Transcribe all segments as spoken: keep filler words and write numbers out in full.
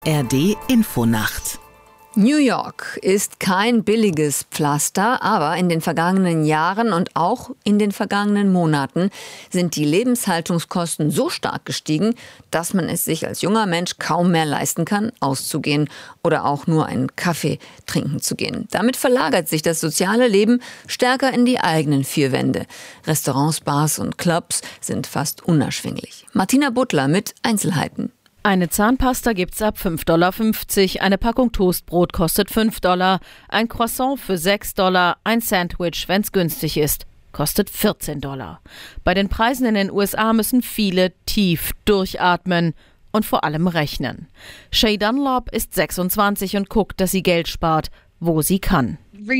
A R D Infonacht. New York ist kein billiges Pflaster, aber in den vergangenen Jahren und auch in den vergangenen Monaten sind die Lebenshaltungskosten so stark gestiegen, dass man es sich als junger Mensch kaum mehr leisten kann, auszugehen oder auch nur einen Kaffee trinken zu gehen. Damit verlagert sich das soziale Leben stärker in die eigenen vier Wände. Restaurants, Bars und Clubs sind fast unerschwinglich. Martina Butler mit Einzelheiten. Eine Zahnpasta gibt's ab fünf Komma fünfzig Dollar, eine Packung Toastbrot kostet fünf Dollar, ein Croissant für sechs Dollar, ein Sandwich, wenn's günstig ist, kostet vierzehn Dollar. Bei den Preisen in den U S A müssen viele tief durchatmen und vor allem rechnen. Shay Dunlop ist sechsundzwanzig und guckt, dass sie Geld spart, wo sie kann.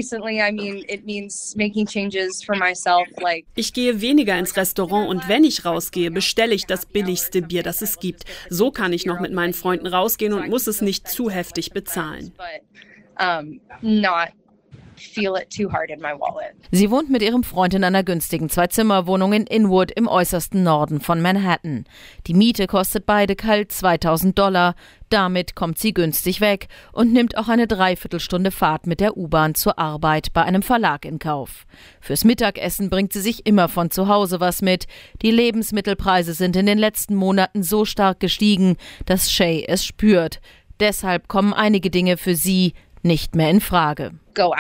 Ich gehe weniger ins Restaurant und wenn ich rausgehe, bestelle ich das billigste Bier, das es gibt. So kann ich noch mit meinen Freunden rausgehen und muss es nicht zu heftig bezahlen. Sie wohnt mit ihrem Freund in einer günstigen Zwei-Zimmer-Wohnung in Inwood im äußersten Norden von Manhattan. Die Miete kostet beide kalt zweitausend Dollar. Damit kommt sie günstig weg und nimmt auch eine Dreiviertelstunde Fahrt mit der U-Bahn zur Arbeit bei einem Verlag in Kauf. Fürs Mittagessen bringt sie sich immer von zu Hause was mit. Die Lebensmittelpreise sind in den letzten Monaten so stark gestiegen, dass Shay es spürt. Deshalb kommen einige Dinge für sie nicht mehr in Frage.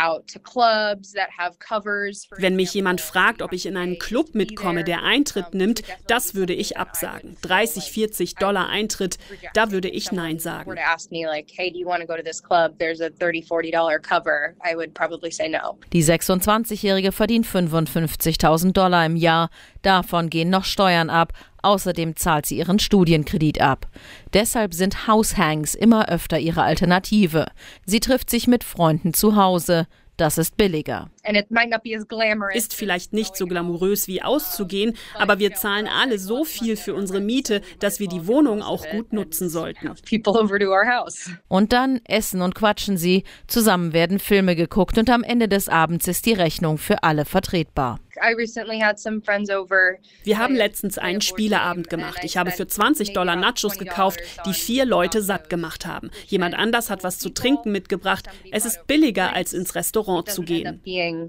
Wenn mich jemand fragt, ob ich in einen Club mitkomme, der Eintritt nimmt, das würde ich absagen. dreißig, vierzig Dollar Eintritt, da würde ich Nein sagen. Die sechsundzwanzigjährige verdient fünfundfünfzigtausend Dollar im Jahr. Davon gehen noch Steuern ab. Außerdem zahlt sie ihren Studienkredit ab. Deshalb sind House-Hangs immer öfter ihre Alternative. Sie trifft sich mit Freunden zu Hause. Das ist billiger. Ist vielleicht nicht so glamourös wie auszugehen, aber wir zahlen alle so viel für unsere Miete, dass wir die Wohnung auch gut nutzen sollten. Und dann essen und quatschen sie. Zusammen werden Filme geguckt und am Ende des Abends ist die Rechnung für alle vertretbar. Wir haben letztens einen Spieleabend gemacht. Ich habe für zwanzig Dollar Nachos gekauft, die vier Leute satt gemacht haben. Jemand anders hat was zu trinken mitgebracht. Es ist billiger, als ins Restaurant zu gehen.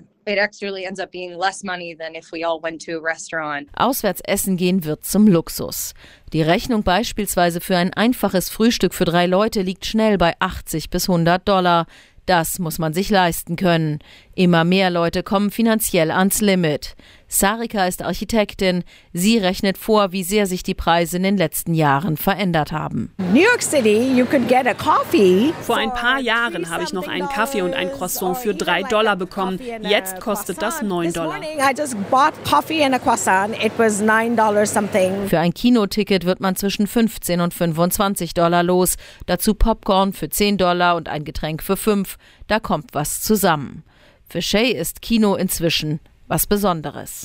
Auswärts essen gehen wird zum Luxus. Die Rechnung beispielsweise für ein einfaches Frühstück für drei Leute liegt schnell bei achtzig bis hundert Dollar. Das muss man sich leisten können. Immer mehr Leute kommen finanziell ans Limit. Sarika ist Architektin. Sie rechnet vor, wie sehr sich die Preise in den letzten Jahren verändert haben. New York City, you could get a coffee. Vor ein paar Jahren habe ich noch einen Kaffee und ein Croissant für drei Dollar bekommen. Jetzt kostet das neun Dollar. Für ein Kinoticket wird man zwischen fünfzehn und fünfundzwanzig Dollar los. Dazu Popcorn für zehn Dollar und ein Getränk für fünf. Da kommt was zusammen. Für Shay ist Kino inzwischen was Besonderes.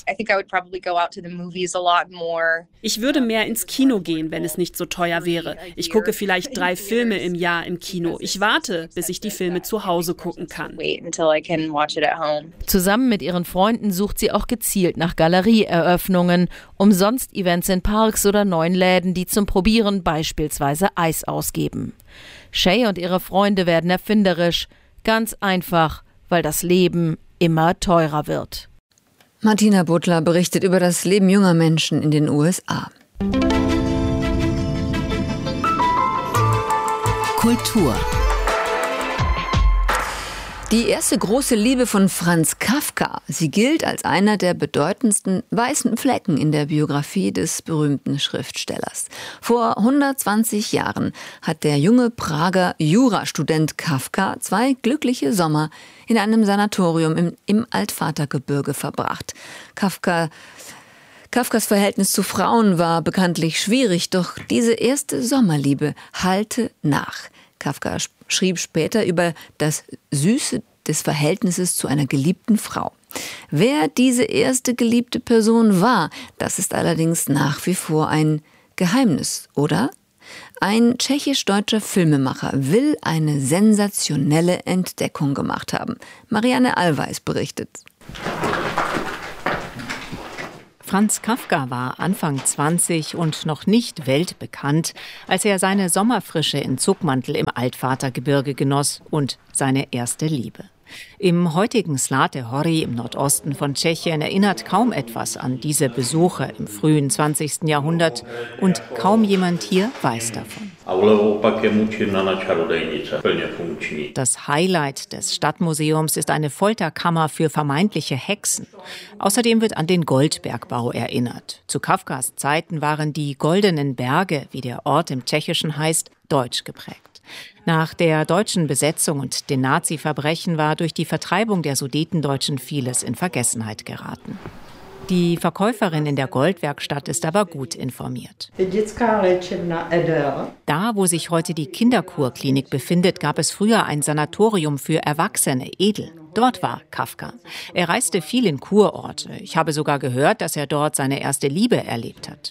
Ich würde mehr ins Kino gehen, wenn es nicht so teuer wäre. Ich gucke vielleicht drei Filme im Jahr im Kino. Ich warte, bis ich die Filme zu Hause gucken kann. Zusammen mit ihren Freunden sucht sie auch gezielt nach Galerieeröffnungen, umsonst Events in Parks oder neuen Läden, die zum Probieren beispielsweise Eis ausgeben. Shay und ihre Freunde werden erfinderisch. Ganz einfach, weil das Leben immer teurer wird. Martina Butler berichtet über das Leben junger Menschen in den U S A. Kultur. Die erste große Liebe von Franz Kafka. Sie gilt als einer der bedeutendsten weißen Flecken in der Biografie des berühmten Schriftstellers. Vor hundertzwanzig Jahren hat der junge Prager Jurastudent Kafka zwei glückliche Sommer in einem Sanatorium im, im Altvatergebirge verbracht. Kafka Kafkas Verhältnis zu Frauen war bekanntlich schwierig, doch diese erste Sommerliebe hallte nach. Kafka schrieb später über das Süße des Verhältnisses zu einer geliebten Frau. Wer diese erste geliebte Person war, das ist allerdings nach wie vor ein Geheimnis, oder? Ein tschechisch-deutscher Filmemacher will eine sensationelle Entdeckung gemacht haben. Marianne Allweis berichtet. Franz Kafka war Anfang zwanzig und noch nicht weltbekannt, als er seine Sommerfrische in Zuckmantel im Altvatergebirge genoss und seine erste Liebe. Im heutigen Zlaté Hory im Nordosten von Tschechien erinnert kaum etwas an diese Besuche im frühen zwanzigsten Jahrhundert und kaum jemand hier weiß davon. Das Highlight des Stadtmuseums ist eine Folterkammer für vermeintliche Hexen. Außerdem wird an den Goldbergbau erinnert. Zu Kafkas Zeiten waren die Goldenen Berge, wie der Ort im Tschechischen heißt, deutsch geprägt. Nach der deutschen Besetzung und den Nazi-Verbrechen war durch die Vertreibung der Sudetendeutschen vieles in Vergessenheit geraten. Die Verkäuferin in der Goldwerkstatt ist aber gut informiert. Da, wo sich heute die Kinderkurklinik befindet, gab es früher ein Sanatorium für Erwachsene, Edel. Dort war Kafka. Er reiste viel in Kurorte. Ich habe sogar gehört, dass er dort seine erste Liebe erlebt hat.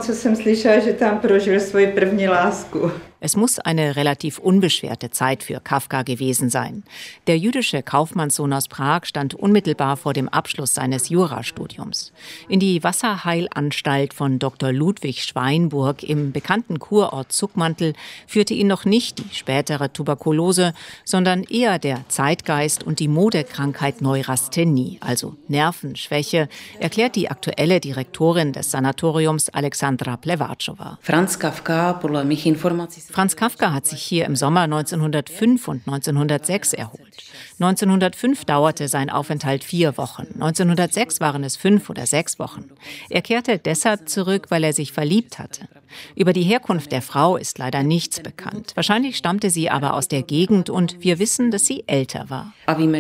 Es muss eine relativ unbeschwerte Zeit für Kafka gewesen sein. Der jüdische Kaufmannssohn aus Prag stand unmittelbar vor dem Abschluss seines Jurastudiums. In die Wasserheilanstalt von Doktor Ludwig Schweinburg im bekannten Kurort Zuckmantel führte ihn noch nicht die spätere Tuberkulose, sondern eher der Zeitgeist und die Modekrankheit Neurasthenie, also Nervenschwäche, erklärt die aktuelle Direktorin des Sanatoriums Alexandra Plevatschowa. Franz Kafka, Franz Kafka hat sich hier im Sommer neunzehnhundertfünf und neunzehnhundertsechs erholt. neunzehnhundertfünf dauerte sein Aufenthalt vier Wochen. neunzehnhundertsechs waren es fünf oder sechs Wochen. Er kehrte deshalb zurück, weil er sich verliebt hatte. Über die Herkunft der Frau ist leider nichts bekannt. Wahrscheinlich stammte sie aber aus der Gegend und wir wissen, dass sie älter war.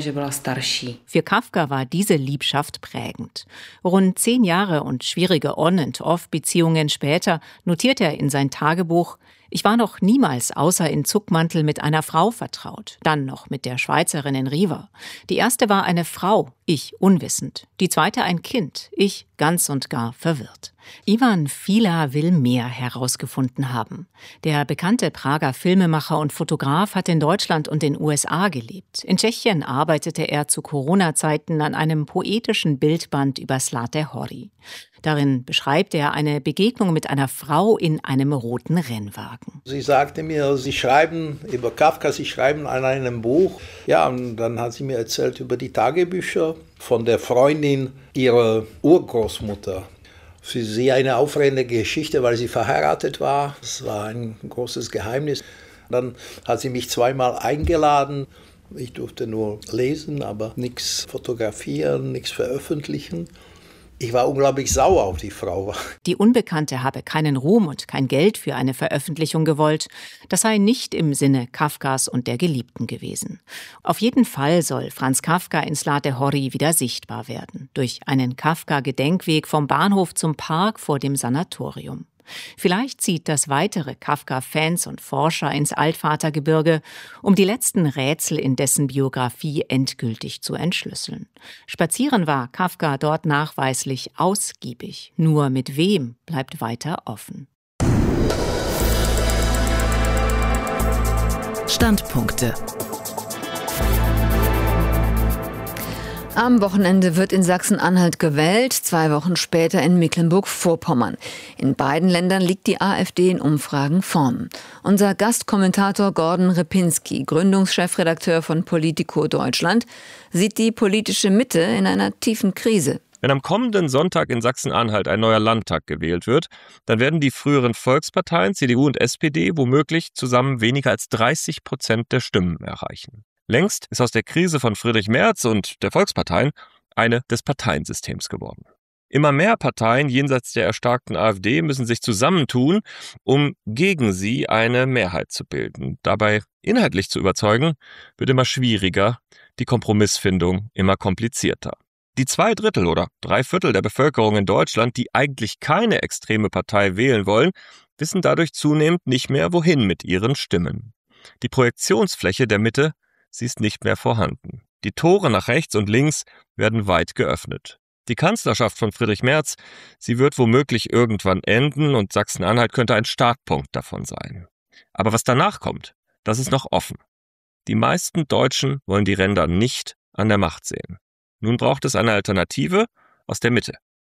Für Kafka war diese Liebschaft prägend. Rund zehn Jahre und schwierige On- und Off-Beziehungen später notiert er in sein Tagebuch: Ich war noch niemals außer in Zuckmantel mit einer Frau vertraut, dann noch mit der Schweizerin in Riva. Die erste war eine Frau, ich unwissend. Die zweite ein Kind, ich ganz und gar verwirrt. Ivan Fila will mehr herausgefunden haben. Der bekannte Prager Filmemacher und Fotograf hat in Deutschland und den U S A gelebt. In Tschechien arbeitete er zu Corona-Zeiten an einem poetischen Bildband über Zlaté Hory. Darin beschreibt er eine Begegnung mit einer Frau in einem roten Rennwagen. Sie sagte mir, Sie schreiben über Kafka, Sie schreiben an einem Buch. Ja, und dann hat sie mir erzählt über die Tagebücher von der Freundin ihrer Urgroßmutter. Für sie eine aufregende Geschichte, weil sie verheiratet war. Das war ein großes Geheimnis. Dann hat sie mich zweimal eingeladen. Ich durfte nur lesen, aber nichts fotografieren, nichts veröffentlichen. Ich war unglaublich sauer auf die Frau. Die Unbekannte habe keinen Ruhm und kein Geld für eine Veröffentlichung gewollt. Das sei nicht im Sinne Kafkas und der Geliebten gewesen. Auf jeden Fall soll Franz Kafka in Zlaté Hory wieder sichtbar werden. Durch einen Kafka-Gedenkweg vom Bahnhof zum Park vor dem Sanatorium. Vielleicht zieht das weitere Kafka-Fans und Forscher ins Altvatergebirge, um die letzten Rätsel in dessen Biografie endgültig zu entschlüsseln. Spazieren war Kafka dort nachweislich ausgiebig. Nur mit wem bleibt weiter offen. Standpunkte. Am Wochenende wird in Sachsen-Anhalt gewählt, zwei Wochen später in Mecklenburg-Vorpommern. In beiden Ländern liegt die AfD in Umfragen vorn. Unser Gastkommentator Gordon Repinski, Gründungschefredakteur von Politico Deutschland, sieht die politische Mitte in einer tiefen Krise. Wenn am kommenden Sonntag in Sachsen-Anhalt ein neuer Landtag gewählt wird, dann werden die früheren Volksparteien C D U und S P D womöglich zusammen weniger als dreißig Prozent der Stimmen erreichen. Längst ist aus der Krise von Friedrich Merz und der Volksparteien eine des Parteiensystems geworden. Immer mehr Parteien jenseits der erstarkten AfD müssen sich zusammentun, um gegen sie eine Mehrheit zu bilden. Dabei inhaltlich zu überzeugen, wird immer schwieriger, die Kompromissfindung immer komplizierter. Die zwei Drittel oder drei Viertel der Bevölkerung in Deutschland, die eigentlich keine extreme Partei wählen wollen, wissen dadurch zunehmend nicht mehr, wohin mit ihren Stimmen. Die Projektionsfläche der Mitte, sie ist nicht mehr vorhanden. Die Tore nach rechts und links werden weit geöffnet. Die Kanzlerschaft von Friedrich Merz, sie wird womöglich irgendwann enden und Sachsen-Anhalt könnte ein Startpunkt davon sein. Aber was danach kommt, das ist noch offen. Die meisten Deutschen wollen die Ränder nicht an der Macht sehen. Nun braucht es eine Alternative aus der Mitte,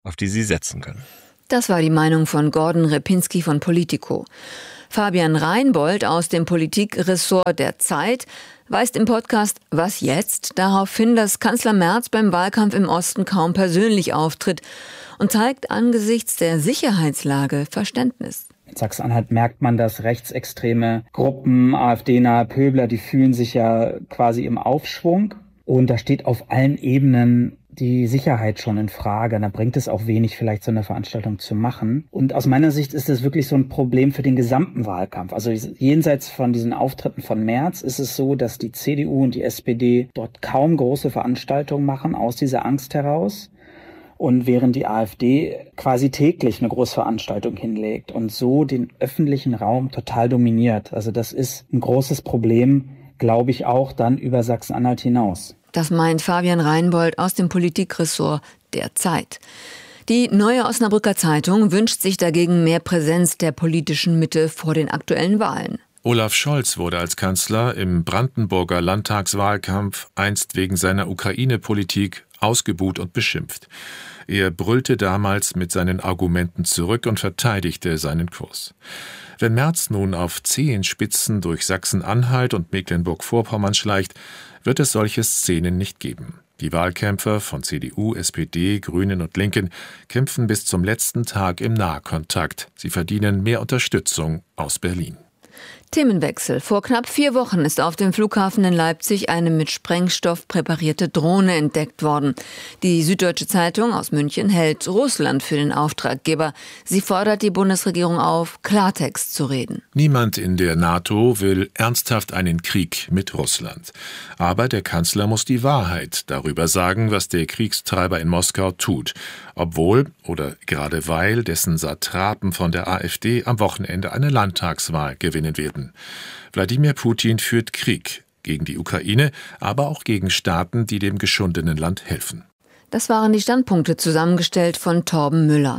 auf die sie setzen können. Das war die Meinung von Gordon Repinski von Politico. Fabian Reinbold aus dem Politikressort der Zeit weist im Podcast Was jetzt? darauf hin, dass Kanzler Merz beim Wahlkampf im Osten kaum persönlich auftritt und zeigt angesichts der Sicherheitslage Verständnis. In Sachsen-Anhalt merkt man, dass rechtsextreme Gruppen, AfD-nahe Pöbler, die fühlen sich ja quasi im Aufschwung. Und da steht auf allen Ebenen die Sicherheit schon in Frage. Da bringt es auch wenig, vielleicht so eine Veranstaltung zu machen. Und aus meiner Sicht ist das wirklich so ein Problem für den gesamten Wahlkampf. Also jenseits von diesen Auftritten von Merz ist es so, dass die C D U und die S P D dort kaum große Veranstaltungen machen aus dieser Angst heraus. Und während die AfD quasi täglich eine Großveranstaltung hinlegt und so den öffentlichen Raum total dominiert. Also das ist ein großes Problem, glaube ich, auch dann über Sachsen-Anhalt hinaus. Das meint Fabian Reinbold aus dem Politikressort der Zeit. Die Neue Osnabrücker Zeitung wünscht sich dagegen mehr Präsenz der politischen Mitte vor den aktuellen Wahlen. Olaf Scholz wurde als Kanzler im Brandenburger Landtagswahlkampf einst wegen seiner Ukraine-Politik ausgebuht und beschimpft. Er brüllte damals mit seinen Argumenten zurück und verteidigte seinen Kurs. Wenn Merz nun auf Zehenspitzen durch Sachsen-Anhalt und Mecklenburg-Vorpommern schleicht, wird es solche Szenen nicht geben. Die Wahlkämpfer von C D U, S P D, Grünen und Linken kämpfen bis zum letzten Tag im Nahkontakt. Sie verdienen mehr Unterstützung aus Berlin. Themenwechsel. Vor knapp vier Wochen ist auf dem Flughafen in Leipzig eine mit Sprengstoff präparierte Drohne entdeckt worden. Die Süddeutsche Zeitung aus München hält Russland für den Auftraggeber. Sie fordert die Bundesregierung auf, Klartext zu reden. Niemand in der NATO will ernsthaft einen Krieg mit Russland. Aber der Kanzler muss die Wahrheit darüber sagen, was der Kriegstreiber in Moskau tut. Obwohl oder gerade weil dessen Satrapen von der AfD am Wochenende eine Landtagswahl gewinnen werden. Wladimir Putin führt Krieg gegen die Ukraine, aber auch gegen Staaten, die dem geschundenen Land helfen. Das waren die Standpunkte, zusammengestellt von Torben Müller.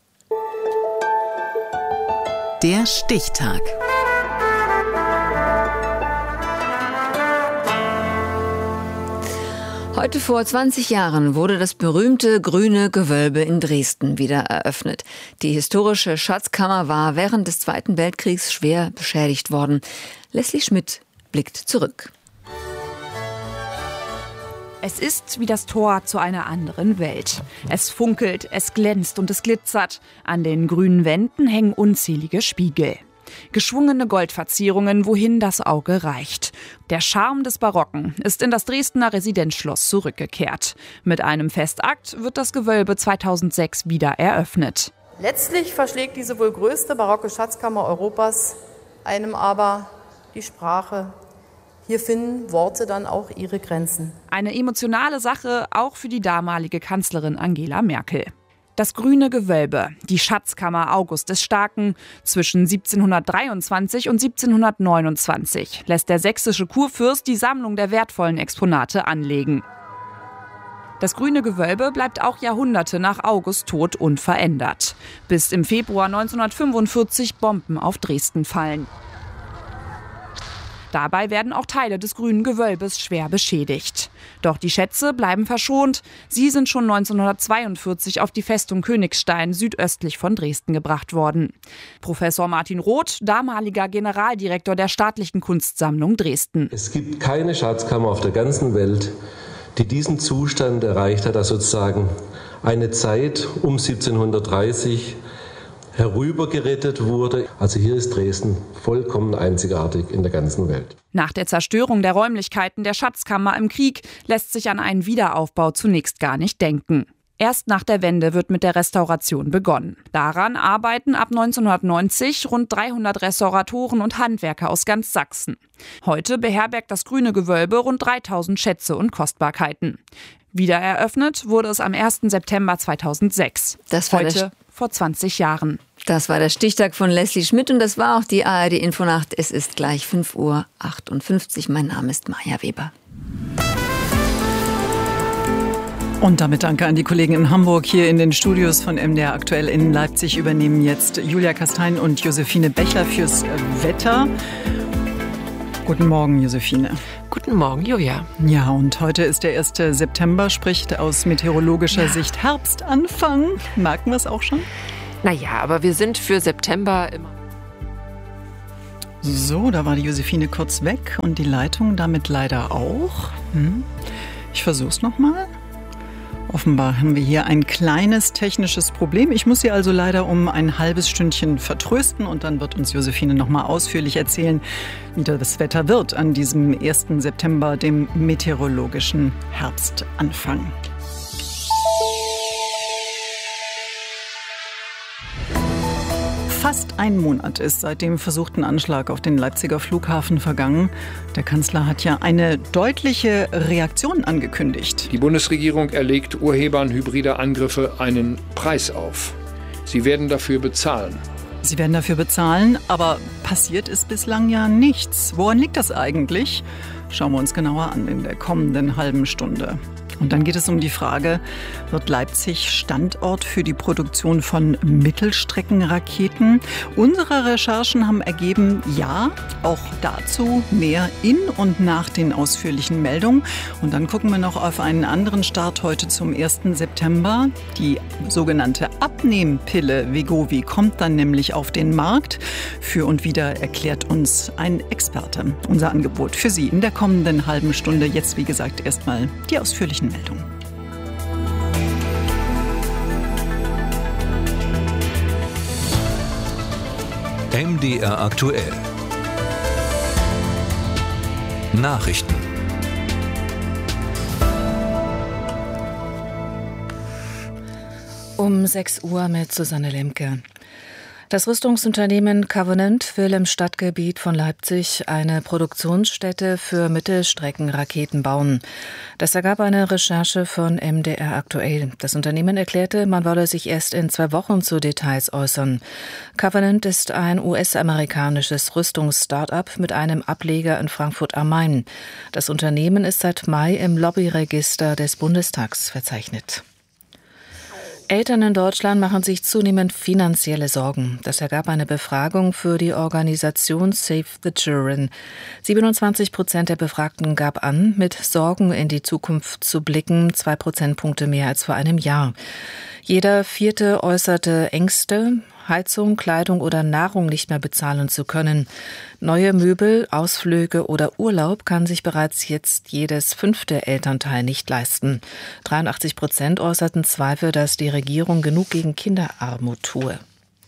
Der Stichtag. Heute vor zwanzig Jahren wurde das berühmte Grüne Gewölbe in Dresden wieder eröffnet. Die historische Schatzkammer war während des Zweiten Weltkriegs schwer beschädigt worden. Leslie Schmidt blickt zurück. Es ist wie das Tor zu einer anderen Welt. Es funkelt, es glänzt und es glitzert. An den grünen Wänden hängen unzählige Spiegel. Geschwungene Goldverzierungen, wohin das Auge reicht. Der Charme des Barocken ist in das Dresdner Residenzschloss zurückgekehrt. Mit einem Festakt wird das Gewölbe zweitausendsechs wieder eröffnet. Letztlich verschlägt diese wohl größte barocke Schatzkammer Europas einem aber die Sprache. Hier finden Worte dann auch ihre Grenzen. Eine emotionale Sache auch für die damalige Kanzlerin Angela Merkel. Das Grüne Gewölbe, die Schatzkammer August des Starken. Zwischen siebzehnhundertdreiundzwanzig und siebzehnhundertneunundzwanzig lässt der sächsische Kurfürst die Sammlung der wertvollen Exponate anlegen. Das Grüne Gewölbe bleibt auch Jahrhunderte nach Augusts Tod unverändert. Bis im Februar neunzehnhundertfünfundvierzig Bomben auf Dresden fallen. Dabei werden auch Teile des Grünen Gewölbes schwer beschädigt. Doch die Schätze bleiben verschont. Sie sind schon neunzehnhundertzweiundvierzig auf die Festung Königstein südöstlich von Dresden gebracht worden. Professor Martin Roth, damaliger Generaldirektor der Staatlichen Kunstsammlung Dresden. Es gibt keine Schatzkammer auf der ganzen Welt, die diesen Zustand erreicht hat, dass sozusagen eine Zeit um siebzehnhundertdreißig herübergerettet wurde. Also hier ist Dresden vollkommen einzigartig in der ganzen Welt. Nach der Zerstörung der Räumlichkeiten der Schatzkammer im Krieg lässt sich an einen Wiederaufbau zunächst gar nicht denken. Erst nach der Wende wird mit der Restauration begonnen. Daran arbeiten ab neunzehnhundertneunzig rund dreihundert Restauratoren und Handwerker aus ganz Sachsen. Heute beherbergt das Grüne Gewölbe rund dreitausend Schätze und Kostbarkeiten. Wieder eröffnet wurde es am ersten September zweitausendsechs. Das war heute vor zwanzig Jahren. Das war der Stichtag von Leslie Schmidt und das war auch die A R D-Infonacht. Es ist gleich fünf Uhr achtundfünfzig. Mein Name ist Maja Weber. Und damit danke an die Kollegen in Hamburg. Hier in den Studios von M D R aktuell in Leipzig übernehmen jetzt Julia Kastein und Josephine Becher fürs Wetter. Guten Morgen, Josephine. Guten Morgen, Julia. Ja, und heute ist der erste September, spricht aus meteorologischer ja. Sicht Herbstanfang. Merken wir es auch schon? Naja, aber wir sind für September immer... So, da war die Josephine kurz weg und die Leitung damit leider auch. Hm. Ich versuch's nochmal. Offenbar haben wir hier ein kleines technisches Problem. Ich muss Sie also leider um ein halbes Stündchen vertrösten und dann wird uns Josephine noch mal ausführlich erzählen, wie das Wetter wird an diesem ersten September, dem meteorologischen Herbstanfang. Fast ein Monat ist seit dem versuchten Anschlag auf den Leipziger Flughafen vergangen. Der Kanzler hat ja eine deutliche Reaktion angekündigt. Die Bundesregierung erlegt Urhebern hybrider Angriffe einen Preis auf. Sie werden dafür bezahlen. Sie werden dafür bezahlen, aber passiert ist bislang ja nichts. Woran liegt das eigentlich? Schauen wir uns genauer an in der kommenden halben Stunde. Und dann geht es um die Frage, wird Leipzig Standort für die Produktion von Mittelstreckenraketen? Unsere Recherchen haben ergeben, ja, auch dazu mehr in und nach den ausführlichen Meldungen. Und dann gucken wir noch auf einen anderen Start heute zum ersten September. Die sogenannte Abnehmpille Wegovy kommt dann nämlich auf den Markt. Für und wieder erklärt uns ein Experte unser Angebot für Sie in der kommenden halben Stunde. Jetzt, wie gesagt, erstmal die ausführlichen Meldung. M D R aktuell. Nachrichten. Um sechs Uhr mit Susanne Lemke. Das Rüstungsunternehmen Covenant will im Stadtgebiet von Leipzig eine Produktionsstätte für Mittelstreckenraketen bauen. Das ergab eine Recherche von M D R aktuell. Das Unternehmen erklärte, man wolle sich erst in zwei Wochen zu Details äußern. Covenant ist ein U S-amerikanisches Rüstungs-Start-up mit einem Ableger in Frankfurt am Main. Das Unternehmen ist seit Mai im Lobbyregister des Bundestags verzeichnet. Eltern in Deutschland machen sich zunehmend finanzielle Sorgen. Das ergab eine Befragung für die Organisation Save the Children. siebenundzwanzig Prozent der Befragten gab an, mit Sorgen in die Zukunft zu blicken, zwei Prozentpunkte mehr als vor einem Jahr. Jeder Vierte äußerte Ängste, Heizung, Kleidung oder Nahrung nicht mehr bezahlen zu können. Neue Möbel, Ausflüge oder Urlaub kann sich bereits jetzt jedes fünfte Elternteil nicht leisten. dreiundachtzig Prozent äußerten Zweifel, dass die Regierung genug gegen Kinderarmut tue.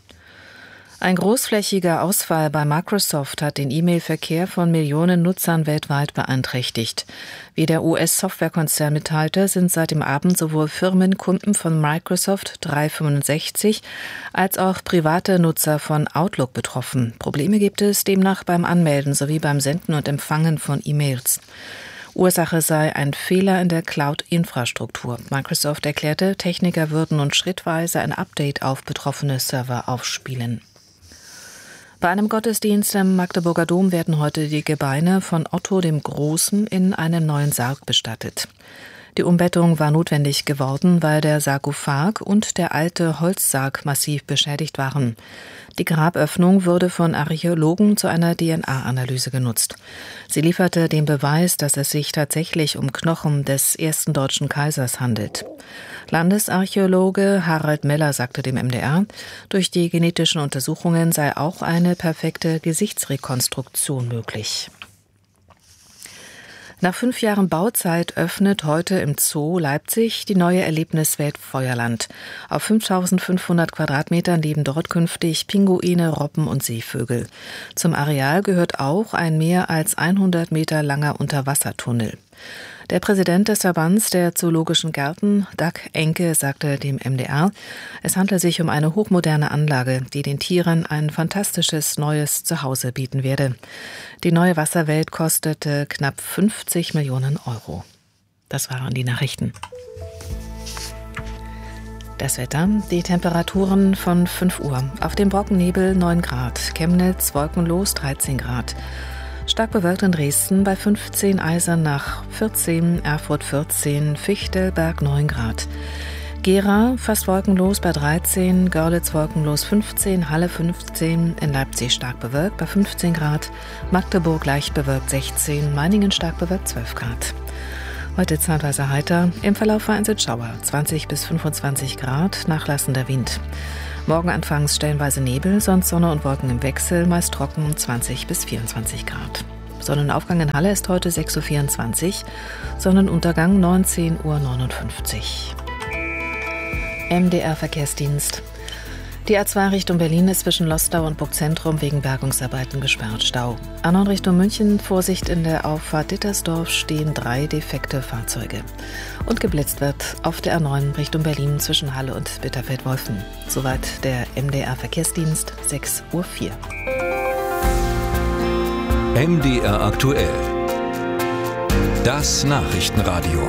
Ein großflächiger Ausfall bei Microsoft hat den E-Mail-Verkehr von Millionen Nutzern weltweit beeinträchtigt. Wie der U S-Softwarekonzern mitteilte, sind seit dem Abend sowohl Firmenkunden von Microsoft dreihundertfünfundsechzig als auch private Nutzer von Outlook betroffen. Probleme gibt es demnach beim Anmelden sowie beim Senden und Empfangen von E-Mails. Ursache sei ein Fehler in der Cloud-Infrastruktur. Microsoft erklärte, Techniker würden nun schrittweise ein Update auf betroffene Server aufspielen. Bei einem Gottesdienst im Magdeburger Dom werden heute die Gebeine von Otto dem Großen in einem neuen Sarg bestattet. Die Umbettung war notwendig geworden, weil der Sarkophag und der alte Holzsarg massiv beschädigt waren. Die Graböffnung wurde von Archäologen zu einer D N A-Analyse genutzt. Sie lieferte den Beweis, dass es sich tatsächlich um Knochen des ersten deutschen Kaisers handelt. Landesarchäologe Harald Meller sagte dem M D R, durch die genetischen Untersuchungen sei auch eine perfekte Gesichtsrekonstruktion möglich. Nach fünf Jahren Bauzeit öffnet heute im Zoo Leipzig die neue Erlebniswelt Feuerland. Auf fünftausendfünfhundert Quadratmetern leben dort künftig Pinguine, Robben und Seevögel. Zum Areal gehört auch ein mehr als hundert Meter langer Unterwassertunnel. Der Präsident des Verbands der Zoologischen Gärten, Doug Enke, sagte dem M D R, es handle sich um eine hochmoderne Anlage, die den Tieren ein fantastisches neues Zuhause bieten werde. Die neue Wasserwelt kostete knapp fünfzig Millionen Euro. Das waren die Nachrichten. Das Wetter, die Temperaturen von fünf Uhr. Auf dem Brockennebel neun Grad, Chemnitz wolkenlos dreizehn Grad. Stark bewölkt in Dresden bei fünfzehn, Eisenach vierzehn, Erfurt vierzehn, Fichtelberg neun Grad. Gera fast wolkenlos bei dreizehn, Görlitz wolkenlos fünfzehn, Halle fünfzehn, in Leipzig stark bewölkt bei fünfzehn Grad, Magdeburg leicht bewölkt sechzehn, Meiningen stark bewölkt zwölf Grad. Heute zeitweise heiter, im Verlauf vereinzelt Schauer, zwanzig bis fünfundzwanzig Grad, nachlassender Wind. Morgen anfangs stellenweise Nebel, sonst Sonne und Wolken im Wechsel, meist trocken, zwanzig bis vierundzwanzig Grad. Sonnenaufgang in Halle ist heute sechs Uhr vierundzwanzig, Sonnenuntergang neunzehn Uhr neunundfünfzig. M D R Verkehrsdienst. Die A zwei Richtung Berlin ist zwischen Lostau und Burgzentrum wegen Bergungsarbeiten gesperrt. Stau. A neun Richtung München, Vorsicht, in der Auffahrt Dittersdorf stehen drei defekte Fahrzeuge. Und geblitzt wird auf der A neun Richtung Berlin zwischen Halle und Bitterfeld-Wolfen. Soweit der M D R Verkehrsdienst, sechs Uhr vier. M D R aktuell. Das Nachrichtenradio.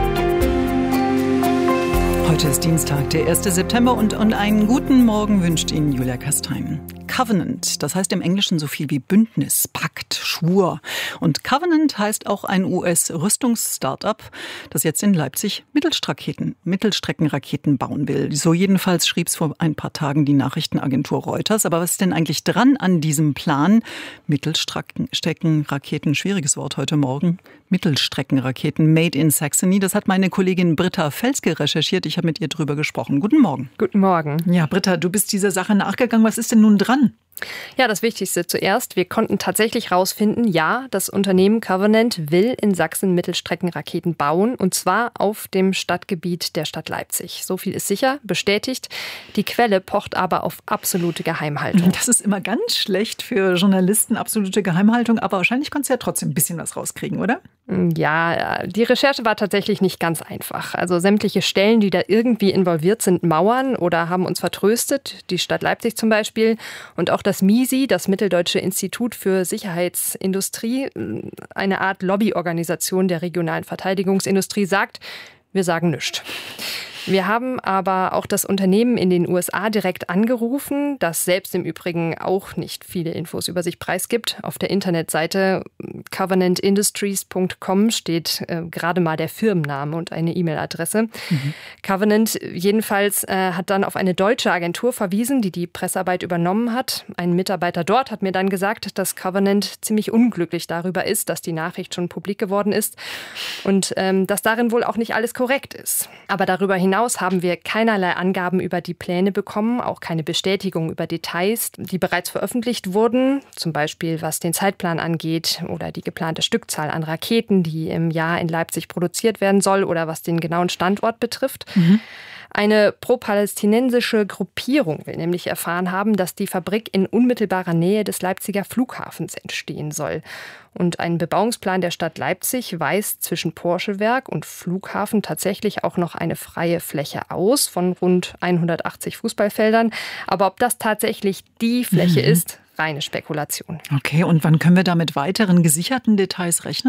Heute ist Dienstag, der erste September, und, und einen guten Morgen wünscht Ihnen Julia Kastein. Covenant, das heißt im Englischen so viel wie Bündnis, Pakt, Schwur. Und Covenant heißt auch ein U S-Rüstungs-Startup, das jetzt in Leipzig Mittelstreckenraketen, Mittelstreckenraketen bauen will. So jedenfalls schrieb es vor ein paar Tagen die Nachrichtenagentur Reuters. Aber was ist denn eigentlich dran an diesem Plan? Mittelstreckenraketen, schwieriges Wort heute Morgen. Mittelstreckenraketen made in Saxony. Das hat meine Kollegin Britta Felske recherchiert. Ich habe mit ihr drüber gesprochen. Guten Morgen. Guten Morgen. Ja, Britta, du bist dieser Sache nachgegangen. Was ist denn nun dran? Ja, das Wichtigste zuerst. Wir konnten tatsächlich rausfinden, ja, das Unternehmen Covenant will in Sachsen Mittelstreckenraketen bauen, und zwar auf dem Stadtgebiet der Stadt Leipzig. So viel ist sicher, bestätigt. Die Quelle pocht aber auf absolute Geheimhaltung. Das ist immer ganz schlecht für Journalisten, absolute Geheimhaltung, aber wahrscheinlich konntest du ja trotzdem ein bisschen was rauskriegen, oder? Ja, die Recherche war tatsächlich nicht ganz einfach. Also sämtliche Stellen, die da irgendwie involviert sind, mauern oder haben uns vertröstet. Die Stadt Leipzig zum Beispiel und auch das MISI, das Mitteldeutsche Institut für Sicherheitsindustrie, eine Art Lobbyorganisation der regionalen Verteidigungsindustrie, sagt, wir sagen nichts. Wir haben aber auch das Unternehmen in den U S A direkt angerufen, das selbst im Übrigen auch nicht viele Infos über sich preisgibt. Auf der Internetseite covenant industries punkt com steht äh, gerade mal der Firmenname und eine E-Mail-Adresse. Mhm. Covenant jedenfalls äh, hat dann auf eine deutsche Agentur verwiesen, die die Pressearbeit übernommen hat. Ein Mitarbeiter dort hat mir dann gesagt, dass Covenant ziemlich unglücklich darüber ist, dass die Nachricht schon publik geworden ist und ähm, dass darin wohl auch nicht alles korrekt ist. Aber darüber hinaus Hinaus haben wir keinerlei Angaben über die Pläne bekommen, auch keine Bestätigung über Details, die bereits veröffentlicht wurden, zum Beispiel was den Zeitplan angeht oder die geplante Stückzahl an Raketen, die im Jahr in Leipzig produziert werden soll, oder was den genauen Standort betrifft. Mhm. Eine pro-palästinensische Gruppierung will nämlich erfahren haben, dass die Fabrik in unmittelbarer Nähe des Leipziger Flughafens entstehen soll. Und ein Bebauungsplan der Stadt Leipzig weist zwischen Porschewerk und Flughafen tatsächlich auch noch eine freie Fläche aus von rund hundertachtzig Fußballfeldern. Aber ob das tatsächlich die Fläche mhm. ist, reine Spekulation. Okay, und wann können wir da mit weiteren gesicherten Details rechnen?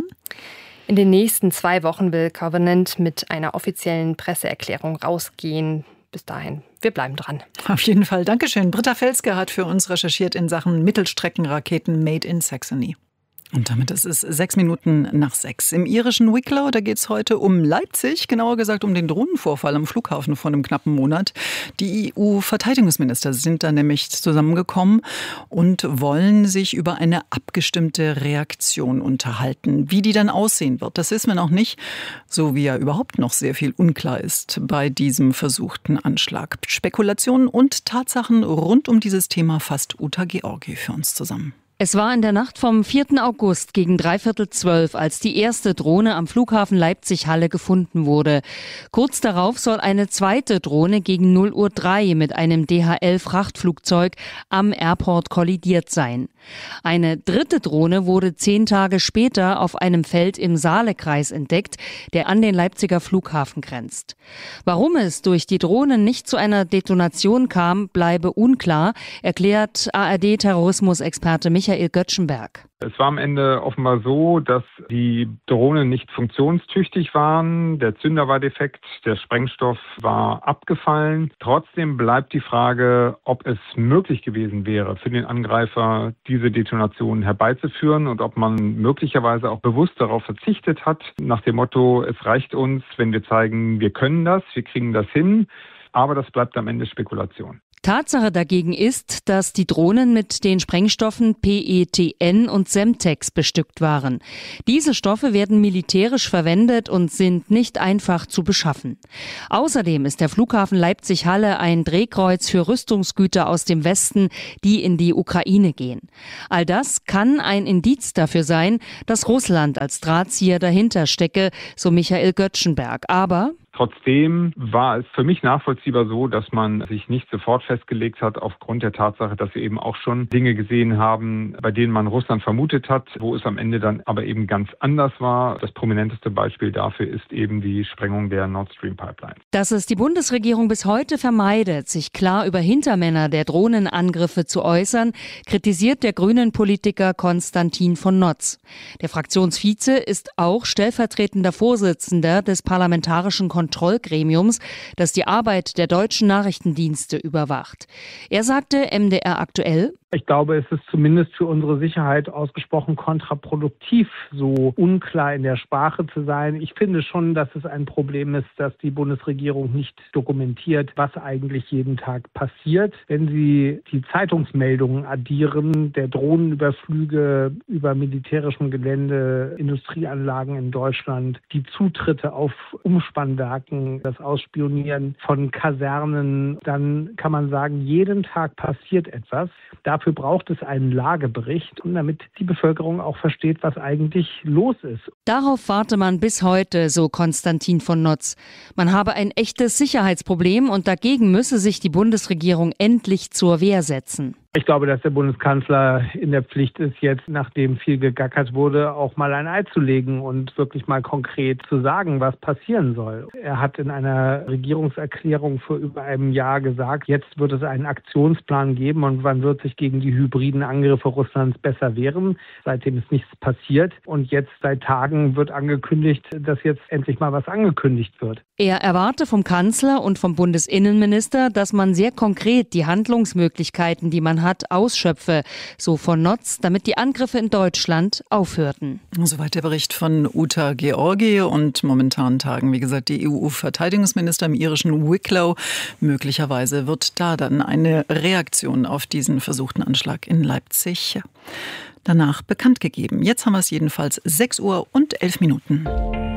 In den nächsten zwei Wochen will Covenant mit einer offiziellen Presseerklärung rausgehen. Bis dahin, wir bleiben dran. Auf jeden Fall. Dankeschön. Britta Felske hat für uns recherchiert in Sachen Mittelstreckenraketen made in Saxony. Und damit ist es sechs Minuten nach sechs. Im irischen Wicklow, da geht es heute um Leipzig, genauer gesagt um den Drohnenvorfall am Flughafen vor einem knappen Monat. Die E U-Verteidigungsminister sind da nämlich zusammengekommen und wollen sich über eine abgestimmte Reaktion unterhalten. Wie die dann aussehen wird, das wissen wir noch nicht, so wie ja überhaupt noch sehr viel unklar ist bei diesem versuchten Anschlag. Spekulationen und Tatsachen rund um dieses Thema fasst Uta Georgi für uns zusammen. Es war in der Nacht vom vierten August gegen dreiviertel zwölf, als die erste Drohne am Flughafen Leipzig-Halle gefunden wurde. Kurz darauf soll eine zweite Drohne gegen null Uhr drei mit einem D H L-Frachtflugzeug am Airport kollidiert sein. Eine dritte Drohne wurde zehn Tage später auf einem Feld im Saalekreis entdeckt, der an den Leipziger Flughafen grenzt. Warum es durch die Drohnen nicht zu einer Detonation kam, bleibe unklar, erklärt A R D-Terrorismusexperte Michael Michael Göttschenberg. Es war am Ende offenbar so, dass die Drohnen nicht funktionstüchtig waren. Der Zünder war defekt, der Sprengstoff war abgefallen. Trotzdem bleibt die Frage, ob es möglich gewesen wäre, für den Angreifer diese Detonation herbeizuführen und ob man möglicherweise auch bewusst darauf verzichtet hat, nach dem Motto, es reicht uns, wenn wir zeigen, wir können das, wir kriegen das hin. Aber das bleibt am Ende Spekulation. Tatsache dagegen ist, dass die Drohnen mit den Sprengstoffen P E T N und Semtex bestückt waren. Diese Stoffe werden militärisch verwendet und sind nicht einfach zu beschaffen. Außerdem ist der Flughafen Leipzig-Halle ein Drehkreuz für Rüstungsgüter aus dem Westen, die in die Ukraine gehen. All das kann ein Indiz dafür sein, dass Russland als Drahtzieher dahinter stecke, so Michael Göttschenberg. Aber trotzdem war es für mich nachvollziehbar so, dass man sich nicht sofort festgelegt hat, aufgrund der Tatsache, dass wir eben auch schon Dinge gesehen haben, bei denen man Russland vermutet hat, wo es am Ende dann aber eben ganz anders war. Das prominenteste Beispiel dafür ist eben die Sprengung der Nord Stream Pipeline. Dass es die Bundesregierung bis heute vermeidet, sich klar über Hintermänner der Drohnenangriffe zu äußern, kritisiert der Grünen-Politiker Konstantin von Notz. Der Fraktionsvize ist auch stellvertretender Vorsitzender des Parlamentarischen Kontrollgremiums, Kontrollgremiums, das die Arbeit der deutschen Nachrichtendienste überwacht. Er sagte M D R aktuell: Ich glaube, es ist zumindest für unsere Sicherheit ausgesprochen kontraproduktiv, so unklar in der Sprache zu sein. Ich finde schon, dass es ein Problem ist, dass die Bundesregierung nicht dokumentiert, was eigentlich jeden Tag passiert. Wenn Sie die Zeitungsmeldungen addieren, der Drohnenüberflüge über militärischem Gelände, Industrieanlagen in Deutschland, die Zutritte auf Umspannwerken, das Ausspionieren von Kasernen, dann kann man sagen, jeden Tag passiert etwas. Dafür braucht es einen Lagebericht, damit die Bevölkerung auch versteht, was eigentlich los ist. Darauf warte man bis heute, so Konstantin von Notz. Man habe ein echtes Sicherheitsproblem und dagegen müsse sich die Bundesregierung endlich zur Wehr setzen. Ich glaube, dass der Bundeskanzler in der Pflicht ist, jetzt, nachdem viel gegackert wurde, auch mal ein Ei zu legen und wirklich mal konkret zu sagen, was passieren soll. Er hat in einer Regierungserklärung vor über einem Jahr gesagt, jetzt wird es einen Aktionsplan geben und man wird sich gegen die hybriden Angriffe Russlands besser wehren. Seitdem ist nichts passiert und jetzt seit Tagen wird angekündigt, dass jetzt endlich mal was angekündigt wird. Er erwarte vom Kanzler und vom Bundesinnenminister, dass man sehr konkret die Handlungsmöglichkeiten, die man hat, ausschöpfe, so von Notz, damit die Angriffe in Deutschland aufhörten. Soweit der Bericht von Uta Georgi und momentan tagen, wie gesagt, die E U-Verteidigungsminister im irischen Wicklow. Möglicherweise wird da dann eine Reaktion auf diesen versuchten Anschlag in Leipzig danach bekannt gegeben. Jetzt haben wir es jedenfalls sechs Uhr und elf Minuten.